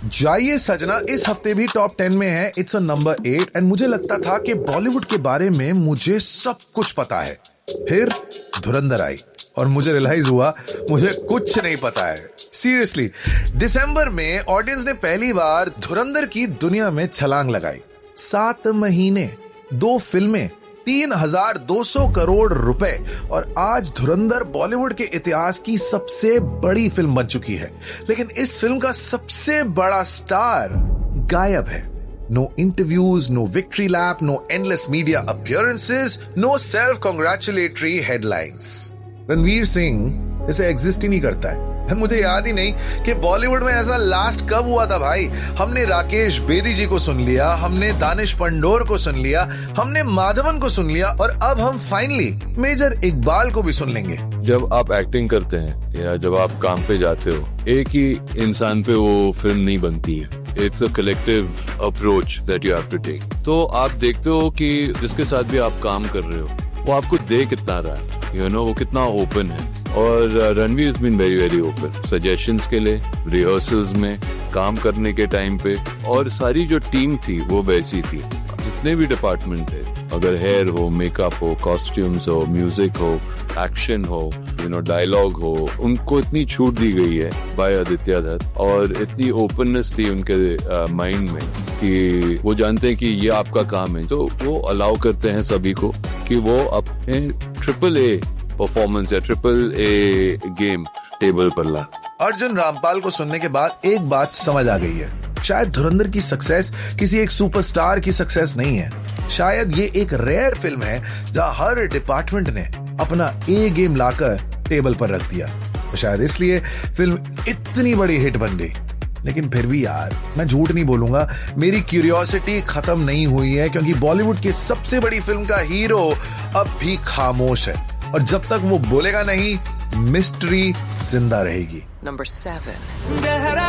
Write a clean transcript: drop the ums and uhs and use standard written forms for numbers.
जाइए सजना इस हफ्ते भी टॉप 10 में है। इट्स नंबर 8 एंड मुझे लगता था कि बॉलीवुड के बारे में मुझे सब कुछ पता है। फिर धुरंधर आई और मुझे रियलाइज हुआ मुझे कुछ नहीं पता है। सीरियसली, दिसंबर में ऑडियंस ने पहली बार धुरंधर की दुनिया में छलांग लगाई। 7 महीने, 2 फिल्में, 3,200 करोड़ रुपए और आज धुरंधर बॉलीवुड के इतिहास की सबसे बड़ी फिल्म बन चुकी है। लेकिन इस फिल्म का सबसे बड़ा स्टार गायब है। No interviews, no victory lap, no endless media appearances, no self कांग्रेचुलेटरी headlines. Ranveer Singh इसे एग्जिस्ट ही नहीं करता है। मुझे याद ही नहीं कि बॉलीवुड में ऐसा लास्ट कब हुआ था भाई। हमने राकेश बेदी जी को सुन लिया, हमने दानिश पंडोर को सुन लिया, हमने माधवन को सुन लिया और अब हम फाइनली मेजर इकबाल को भी सुन लेंगे। जब आप एक्टिंग करते हैं या जब आप काम पे जाते हो, एक ही इंसान पे वो फिल्म नहीं बनती है। It's a collective approach that you have to take. तो आप देखते हो कि जिसके साथ भी आप काम कर रहे हो वो आपको दे कितना रहा है, यू नो, वो कितना ओपन है। और Ranveer has been very very open suggestions के लिए, रिहर्सल्स में, काम करने के टाइम पे। और सारी जो टीम थी वो वैसी थी। जितने भी डिपार्टमेंट थे, अगर हेयर हो, मेकअप हो, कॉस्ट्यूम्स हो, म्यूजिक हो, एक्शन हो, यू नो, डायलॉग हो, उनको इतनी छूट दी गई है बाय आदित्य दत्त। और इतनी ओपननेस थी उनके माइंड में कि वो जानते हैं कि ये आपका काम है। तो वो अलाउ करते हैं सभी को कि वो अपने AAA परफॉर्मेंस या AAA गेम टेबल पर ला। अर्जुन रामपाल को सुनने के बाद एक बात समझ आ गई है। शायद धुरंधर की सक्सेस किसी एक सुपरस्टार की सक्सेस नहीं है। शायद ये एक रेयर फिल्म है जहां हर डिपार्टमेंट ने अपना A गेम लाकर टेबल पर रख दिया। तो शायद इसलिए फिल्म इतनी बड़ी हिट बन गई। लेकिन फिर भी यार, मैं झूठ नहीं बोलूंगा, मेरी क्यूरियोसिटी खत्म नहीं हुई है, क्योंकि बॉलीवुड की सबसे बड़ी फिल्म का हीरो अब भी खामोश है और जब तक वो बोलेगा नहीं, मिस्ट्री जिंदा रहेगी। Number 7